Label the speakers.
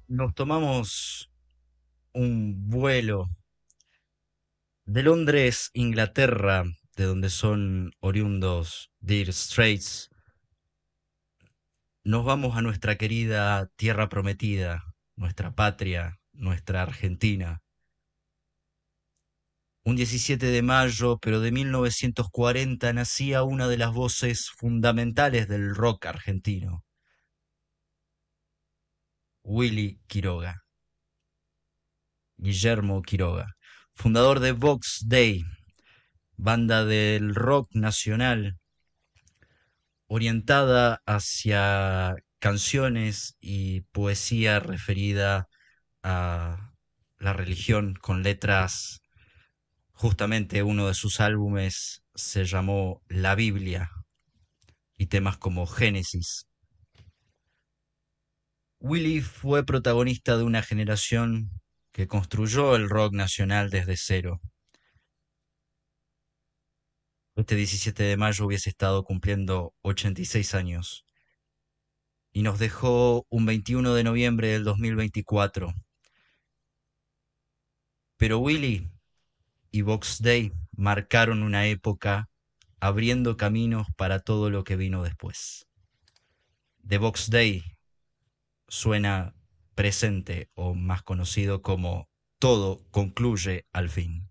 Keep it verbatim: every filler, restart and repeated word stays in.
Speaker 1: Nos tomamos un vuelo de Londres, Inglaterra, de donde son oriundos Dire Straits. Nos vamos a nuestra querida tierra prometida, nuestra patria, nuestra Argentina. Un diecisiete de mayo, pero de mil novecientos cuarenta, nacía una de las voces fundamentales del rock argentino, Willy Quiroga, Guillermo Quiroga, fundador de Vox Day, banda del rock nacional orientada hacia canciones y poesía referida a la religión con letras. Justamente uno de sus álbumes se llamó La Biblia y temas como Génesis. Willy fue protagonista de una generación que construyó el rock nacional desde cero. Este diecisiete de mayo hubiese estado cumpliendo ochenta y seis años y nos dejó un veintiuno de noviembre del dos mil veinticuatro. Pero Willy y Box Day marcaron una época abriendo caminos para todo lo que vino después. The Box Day suena presente o más conocido como todo concluye al fin.